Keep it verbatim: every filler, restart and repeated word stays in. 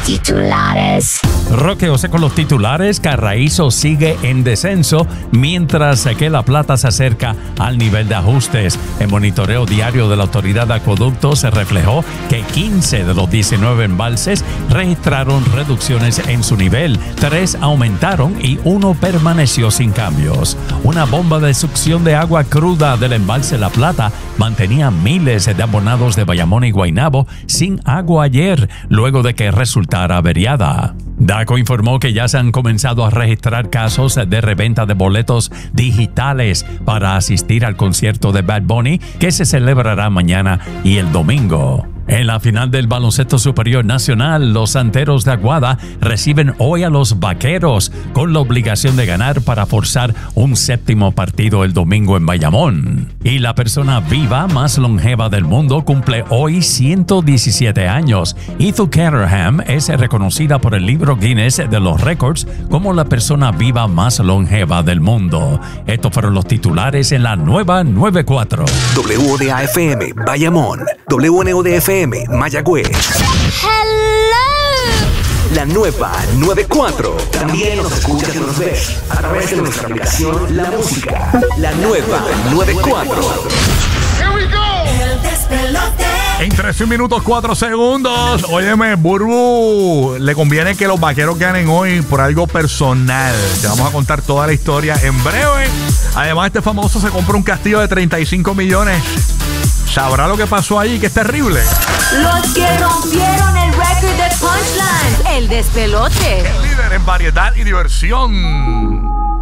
Titulares. Roque José con los titulares. Carraízo sigue en descenso mientras que La Plata se acerca al nivel de ajustes. El monitoreo diario de la Autoridad de Acueductos se reflejó que quince de los diecinueve embalses registraron reducciones en su nivel, tres aumentaron y uno permaneció sin cambios. Una bomba de succión de agua cruda del embalse La Plata mantenía miles de abonados de Bayamón y Guaynabo sin agua ayer, luego de que resultara averiada. DACO informó que ya se han comenzado a registrar casos de reventa de boletos digitales para asistir al concierto de Bad Bunny, que se celebrará mañana y el domingo. En la final del baloncesto superior nacional, los Santeros de Aguada reciben hoy a los Vaqueros con la obligación de ganar para forzar un séptimo partido el domingo en Bayamón. Y la persona viva más longeva del mundo cumple hoy ciento diecisiete años. Ethel Caterham es reconocida por el libro Guinness de los récords como la persona viva más longeva del mundo. Estos fueron los titulares en la nueva noventa y cuatro. W O D A F M Bayamón, W N O D F M Mayagüez. Hello. La nueva noventa y cuatro. También nos escuchas y nos ves a través de nuestra aplicación La Música. La nueva noventa y cuatro. Here we go. El despelote. En trece minutos cuatro segundos. Óyeme, Burbu, le conviene que los Vaqueros ganen hoy por algo personal. Te vamos a contar toda la historia en breve. Además, este famoso se compró un castillo de treinta y cinco millones. ¿Sabrá lo que pasó allí? Que es terrible. Los que rompieron el récord de Punchline. El despelote. El líder en variedad y diversión.